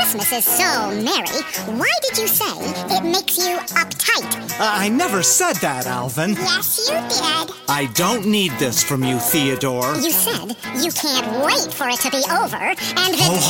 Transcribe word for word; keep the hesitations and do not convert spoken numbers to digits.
Christmas is so merry, why did you say it makes you uptight? Uh, I never said that, Alvin. Yes, you did. I don't need this from you, Theodore. You said you can't wait for it to be over, and that... Ho,